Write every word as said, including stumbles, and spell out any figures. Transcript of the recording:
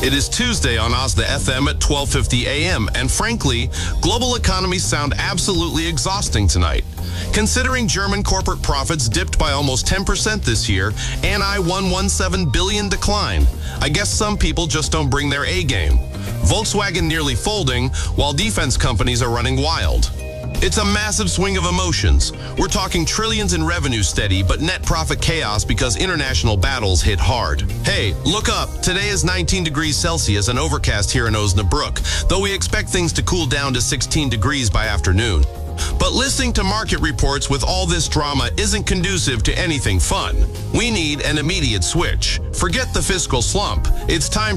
It is Tuesday on Oz the F M at twelve fifty a m, and frankly, global economies sound absolutely exhausting tonight. Considering German corporate profits dipped by almost ten percent this year and I one hundred seventeen billion dollars decline, I guess some people just don't bring their A game. Volkswagen nearly folding, while defense companies are running wild. It's a massive swing of emotions. We're talking trillions in revenue steady, but net profit chaos because international battles hit hard. Hey, look up. Today is nineteen degrees Celsius and overcast here in Osnabrück, though we expect things to cool down to sixteen degrees by afternoon. But listening to market reports with all this drama isn't conducive to anything fun. We need an immediate switch. Forget the fiscal slump. It's time